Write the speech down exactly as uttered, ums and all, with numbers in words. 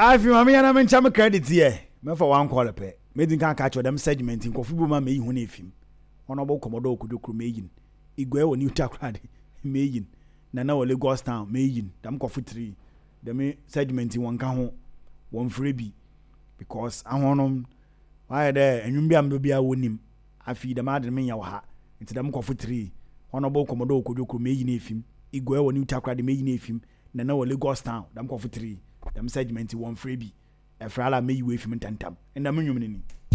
I feel I mean I'm in chama credit here. Me for one call pe. Me din kan catch them segment in kofu ma me hu na efim. Honorable Commodore Kudukru meyin. Igwe wo new takrade meyin. Na na wo Lagos town meyin. Dam kofu three. Dem segment one kan ho one free bi because ahonom why there enwum bia mbe bia wonim. Afi dem ade me nya wo ha. Nti dam kofu three. Honorable Commodore Kudukru meyin efim. Igwe wo new takrade meyin efim. Na na wo Lagos town dam kofu three. Them segment one free bi. E fra la me yiwe efim tantam. Enda menwum ni.